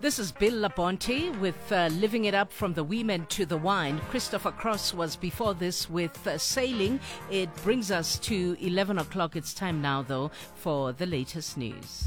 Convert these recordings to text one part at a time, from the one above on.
This is Bill Labonte with Living It Up from the Women to the Wine. Christopher Cross was before this with Sailing. It brings us to 11 o'clock. It's time now, though, for the latest news.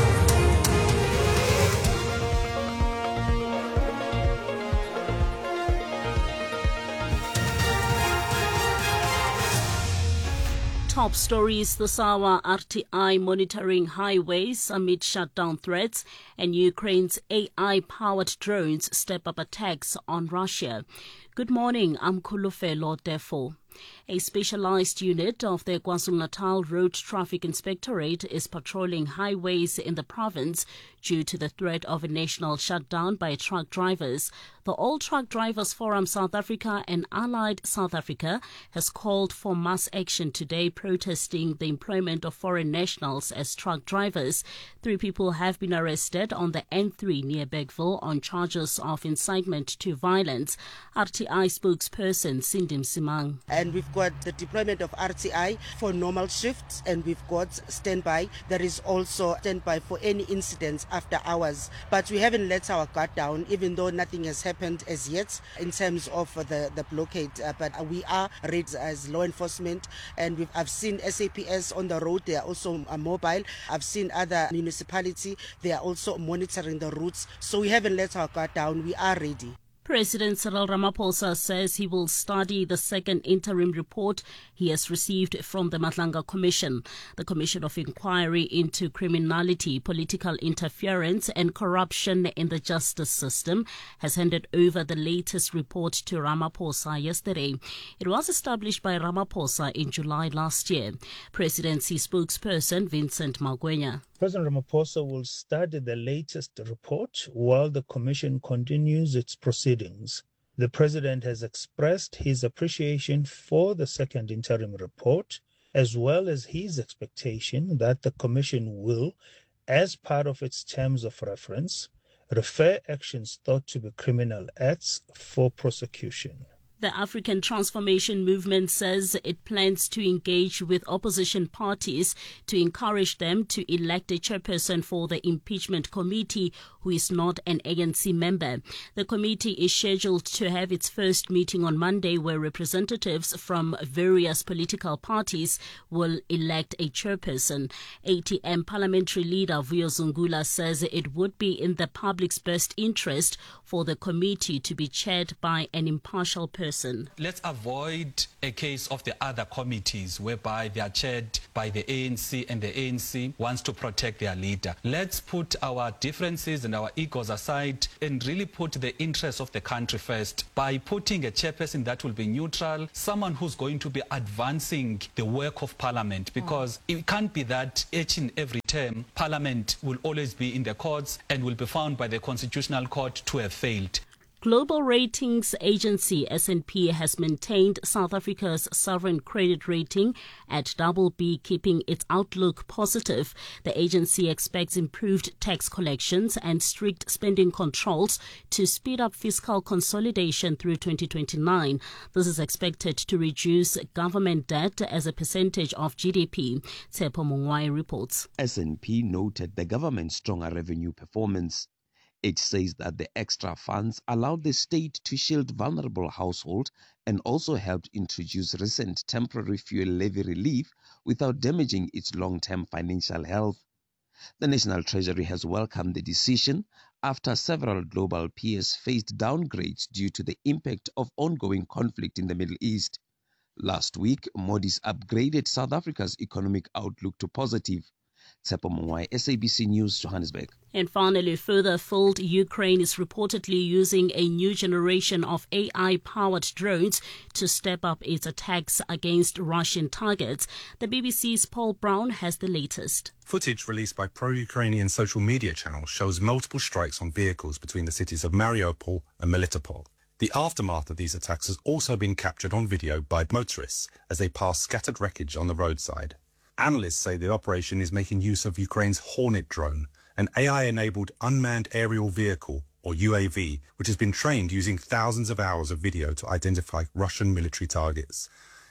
Top stories this hour: RTI monitoring highways amid shutdown threats, and Ukraine's AI-powered drones step up attacks on Russia. Good morning, I'm Khulufelo Defo. A specialized unit of the KwaZulu-Natal Road Traffic Inspectorate is patrolling highways in the province due to the threat of a national shutdown by truck drivers. The All Truck Drivers Forum South Africa and Allied South Africa has called for mass action today, protesting the employment of foreign nationals as truck drivers. 3 people have been arrested on the N3 near Bergville on charges of incitement to violence. RTI spokesperson Cindy Msimang. And we've got the deployment of RTI for normal shifts, and we've got standby. There is also standby for any incidents after hours. But we haven't let our guard down, even though nothing has happened as yet in terms of the blockade. But we are ready as law enforcement, and I've seen SAPS on the road. They are also mobile. I've seen other municipalities. They are also monitoring the routes. So we haven't let our guard down. We are ready. President Cyril Ramaphosa says he will study the second interim report he has received from the Matlanga Commission. The Commission of Inquiry into Criminality, Political Interference and Corruption in the Justice System has handed over the latest report to Ramaphosa yesterday. It was established by Ramaphosa in July last year. Presidency spokesperson Vincent Magwenya. President Ramaphosa will study the latest report while the Commission continues its proceedings. The President has expressed his appreciation for the second interim report, as well as his expectation that the Commission will, as part of its terms of reference, refer actions thought to be criminal acts for prosecution. The African Transformation Movement says it plans to engage with opposition parties to encourage them to elect a chairperson for the impeachment committee who is not an ANC member. The committee is scheduled to have its first meeting on Monday, where representatives from various political parties will elect a chairperson. ATM parliamentary leader Vuyo Zungula says it would be in the public's best interest for the committee to be chaired by an impartial person. Let's avoid a case of the other committees whereby they are chaired by the ANC and the ANC wants to protect their leader. Let's put our differences and our egos aside and really put the interests of the country first by putting a chairperson that will be neutral, someone who's going to be advancing the work of Parliament, because it can't be that each and every term Parliament will always be in the courts and will be found by the Constitutional Court to have failed. Global ratings agency S&P has maintained South Africa's sovereign credit rating at BB, keeping its outlook positive. The agency expects improved tax collections and strict spending controls to speed up fiscal consolidation through 2029. This is expected to reduce government debt as a percentage of GDP. Tshepo Mongwai reports. S&P noted the government's stronger revenue performance. It says that the extra funds allowed the state to shield vulnerable households and also helped introduce recent temporary fuel levy relief without damaging its long-term financial health. The National Treasury has welcomed the decision after several global peers faced downgrades due to the impact of ongoing conflict in the Middle East. Last week, Moody's upgraded South Africa's economic outlook to positive. Tshepo Mongwai, SABC News, Johannesburg. And finally, further afield, Ukraine is reportedly using a new generation of AI-powered drones to step up its attacks against Russian targets. The BBC's Paul Brown has the latest. Footage released by pro-Ukrainian social media channels shows multiple strikes on vehicles between the cities of Mariupol and Melitopol. The aftermath of these attacks has also been captured on video by motorists as they pass scattered wreckage on the roadside. Analysts say the operation is making use of Ukraine's Hornet drone, an AI-enabled unmanned aerial vehicle, or UAV, which has been trained using thousands of hours of video to identify Russian military targets.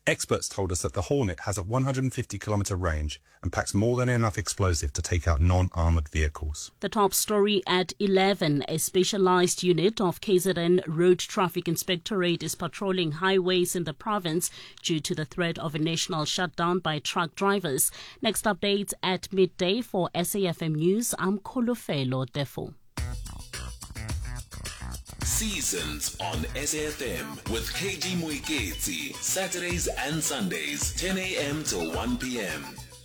Experts told us that the Hornet has a 150-kilometre range and packs more than enough explosive to take out non-armoured vehicles. The top story at 11. A specialised unit of KZN Road Traffic Inspectorate is patrolling highways in the province due to the threat of a national shutdown by truck drivers. Next updates at midday for SAFM News. I'm Kolofelo Defo. Seasons on SAFM with KG Muiketsi, Saturdays and Sundays, 10 a.m. till 1 p.m.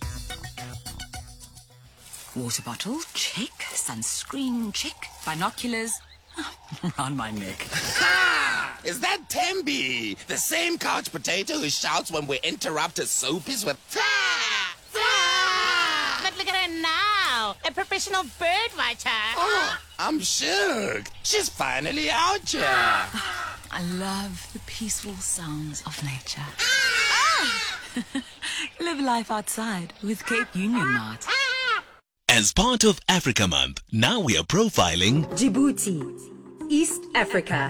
Water bottle, check. Sunscreen, check. Binoculars, around my neck. Ha! Is that Tembi? The same couch potato who shouts when we interrupt his soapies with "Ha! Ha!" But look at her now, a professional bird watcher. Oh, I'm shook. She's finally out here. I love the peaceful sounds of nature. Live life outside with Cape Union Mart. As part of Africa Month, now we are profiling Djibouti, East Africa.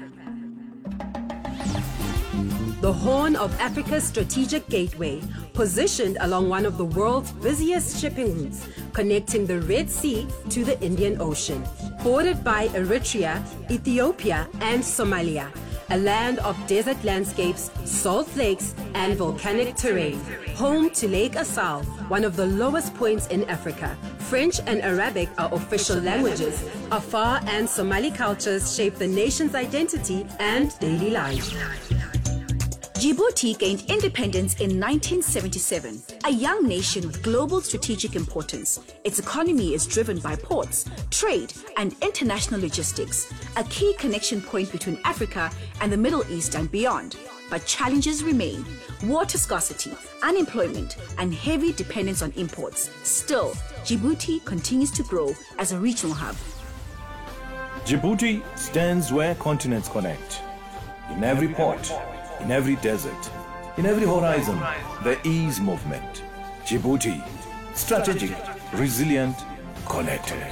The Horn of Africa's strategic gateway, positioned along one of the world's busiest shipping routes, connecting the Red Sea to the Indian Ocean. Bordered by Eritrea, Ethiopia, and Somalia. A land of desert landscapes, salt lakes, and volcanic terrain. Home to Lake Assal, one of the lowest points in Africa. French and Arabic are official languages. Afar and Somali cultures shape the nation's identity and daily life. Djibouti gained independence in 1977, a young nation with global strategic importance. Its economy is driven by ports, trade, and international logistics, a key connection point between Africa and the Middle East and beyond. But challenges remain: water scarcity, unemployment, and heavy dependence on imports. Still, Djibouti continues to grow as a regional hub. Djibouti stands where continents connect. In every port, in every desert, in every horizon, there is movement. Djibouti, strategic, resilient, connected.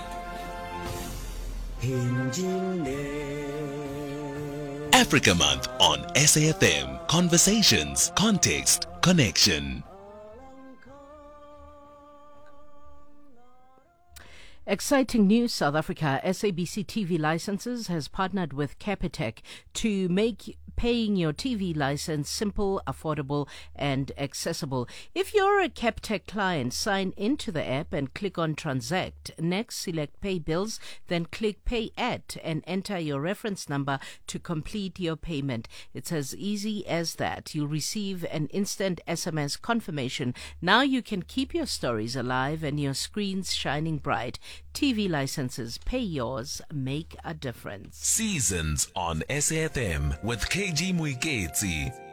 Africa Month on SAFM. Conversations, context, connection. Exciting news, South Africa. SABC TV Licenses has partnered with Capitec to make paying your TV license simple, affordable, and accessible. If you're a Capitec client, sign into the app and click on Transact. Next, select Pay Bills, then click Pay At and enter your reference number to complete your payment. It's as easy as that. You'll receive an instant SMS confirmation. Now you can keep your stories alive and your screens shining bright. TV licenses, pay yours, make a difference. Seasons on SAFM with KG Muiketsi.